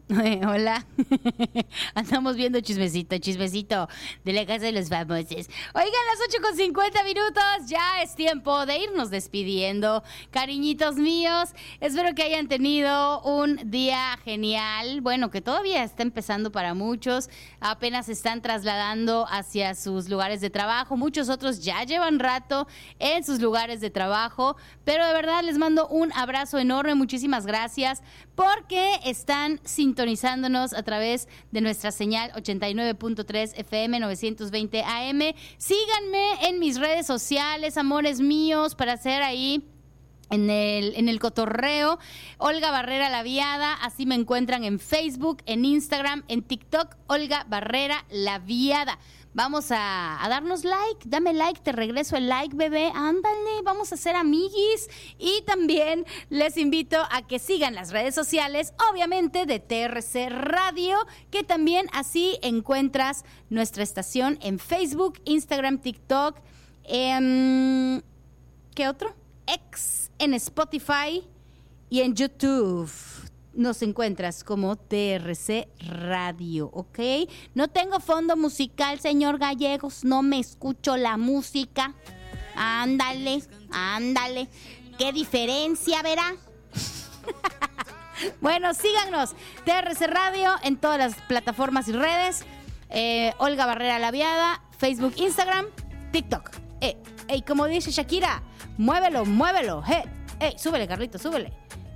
Hola. Andamos viendo chismecito de la casa de los famosos. Oigan, las 8:50, ya es tiempo de irnos despidiendo. Cariñitos míos, espero que hayan tenido un día genial. Bueno, que todavía está empezando para muchos. Apenas se están trasladando hacia sus lugares de trabajo. Muchos otros ya llevan rato en sus lugares de trabajo. Pero de verdad les mando un abrazo enorme. Muchísimas gracias porque están sintonizándonos a través de nuestra señal 89.3 FM 920 AM. Síganme en mis redes sociales, amores míos, para hacer ahí en el cotorreo. Olga Barrera La Viada, así me encuentran en Facebook, en Instagram, en TikTok, Olga Barrera La Viada. Vamos a darnos like, dame like, te regreso el like, bebé, ándale, vamos a ser amiguis. Y también les invito a que sigan las redes sociales, obviamente de TRC Radio, que también así encuentras nuestra estación en Facebook, Instagram, TikTok, ¿qué otro? X, en Spotify y en YouTube. Nos encuentras como TRC Radio, ¿ok? No tengo fondo musical, señor Gallegos, no me escucho la música. Ándale. ¿Qué diferencia, verá? Bueno, síganos, TRC Radio en todas las plataformas y redes. Olga Barrera La Viada, Facebook, Instagram, TikTok. Como dice Shakira, muévelo. Súbele, Carlito, súbele.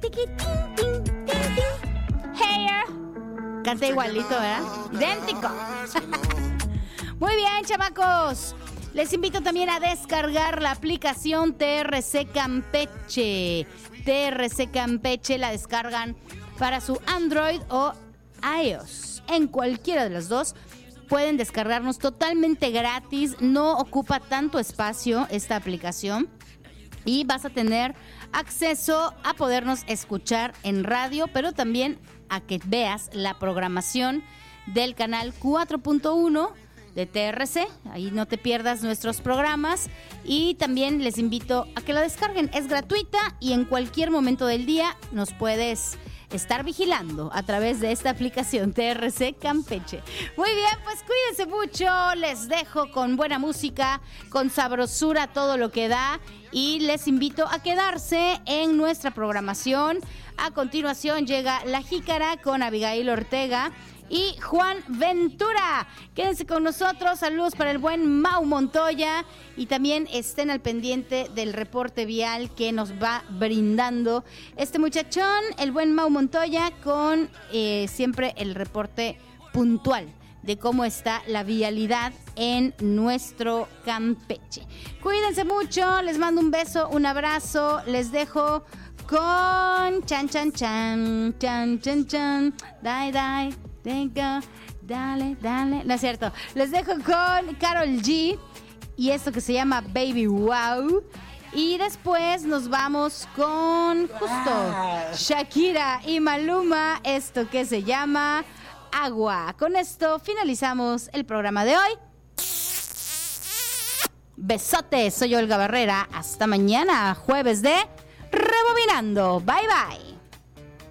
Hair. Canta igualito, ¿verdad? Idéntico. Muy bien, chamacos. Les invito también a descargar la aplicación TRC Campeche. TRC Campeche la descargan para su Android o iOS. En cualquiera de las dos pueden descargarnos totalmente gratis. No ocupa tanto espacio esta aplicación. Y vas a tener acceso a podernos escuchar en radio, pero también a que veas la programación del canal 4.1 de TRC. Ahí no te pierdas nuestros programas. Y también les invito a que la descarguen. Es gratuita y en cualquier momento del día nos puedes estar vigilando a través de esta aplicación TRC Campeche. Muy bien, pues cuídense mucho. Les dejo con buena música, con sabrosura, todo lo que da. Y les invito a quedarse en nuestra programación. A continuación llega La Jícara con Abigail Ortega y Juan Ventura. Quédense con nosotros. Saludos para el buen Mau Montoya. Y también estén al pendiente del reporte vial que nos va brindando este muchachón, el buen Mau Montoya, con siempre el reporte puntual de cómo está la vialidad en nuestro Campeche. Cuídense mucho, les mando un beso, un abrazo, les dejo con chan chan chan, chan chan chan, dai, venga, dale, no es cierto, les dejo con Karol G y esto que se llama Baby Wow. Y después nos vamos con justo Shakira y Maluma, esto que se llama Agua. Con esto finalizamos el programa de hoy. Besotes, soy Olga Barrera. Hasta mañana, jueves de Rebobinando. Bye bye.